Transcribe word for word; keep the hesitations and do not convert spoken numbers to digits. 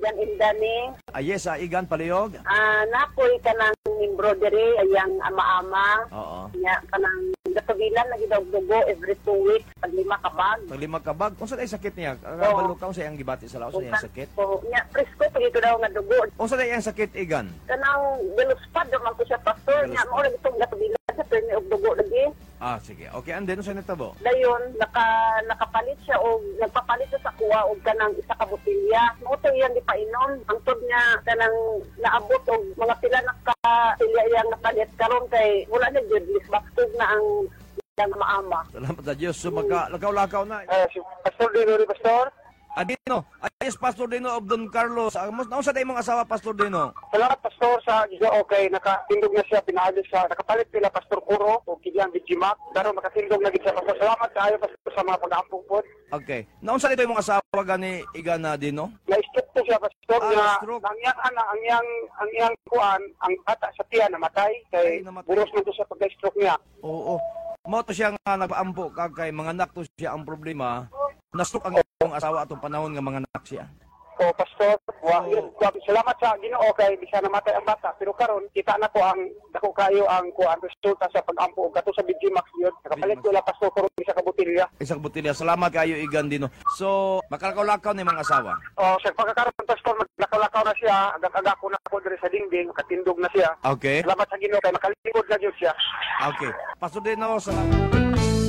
Igan Indani. Ah, yes, ah, Igan Palihog. Ah, nakoy ka ng embroidery, ayang ama-ama. Oo. Nya ka ng gatubilan, lagi daw dugo every two weeks, pag lima ka bag. Pag lima ka bag, kung saan ay sakit niya? Kabalo ka, kung saan ang gibati sa laos, saan ang sakit? So, nya, presko, pag ito daw nga dugo. Kung saan ay ang sakit, Igan? Kanang biluspad, naman ko siya, pastor. Nya, mo lang itong gatubilan sa permi og dugo lagi. Ah, sige. Okay, and then, saan nagtabo? Dayon, naka, nakapalit siya o nagpapalit siya sa kuwa o kanang isa ka botilya. Muto yan di painom. Ang tod niya kanang naabot o mga pila na ka silya iyang napalit karon kay wala na jud lisbastog na ang yang maama. Salamat sa Diyos. So, magka, lakaw-lakaw na. Uh, si Pastor Dino, Pastor. Adino, ayos, Pastor Dino of Don Carlos. Uh, naon sa day mong asawa, Pastor Dino? Salamat, Pastor, sa Gizo. Okay, nakatindog na siya, pinaagos sa, nakapalit pila, Pastor Kuro, o Kilian Bijimak. Pero makatindog na siya, Pastor. Salamat sa ayo, Pastor, sa mga pag-aampong po. Okay. Naon sa day mong asawa gani Igan na Dino? Na-stroke po siya, Pastor, Ah, na na-stroke. ang iyang, ana, ang iyang, ang iyang kuan, ang bata sa tiyan, namatay. Kay Ay, namatay. buros mo to sa pag-stroke niya. Oo. Mo to siya nga nagpaampo kag kay mga anak to siya ang problema. Nastroke ang iyong asawa atong panahon nga mga anak siya. O, Pastor, wa, Oo. yun, wa- salamat sa Ginoo kay di siya namatay ang bata. Pero karon kita na ko ang dako kayo ang kuan resulta sa pag-ampo kato sa Bijimax yun. Nakapalit ko la, Pastor Kuro, isa ka botilya. Isang botilya. Salamat kayo Igan Dino. So, makalakaw-lakaw ni mga asawa. O, sa pagkakaroon, Pastor, maglakaw-lakaw na siya. Agak-agak ko na ako diri sa dingding, makatindog na siya. Okay. Salamat sa Ginoo kay makalingkod na Diyos siya. Okay. Pastor Dino, salamat.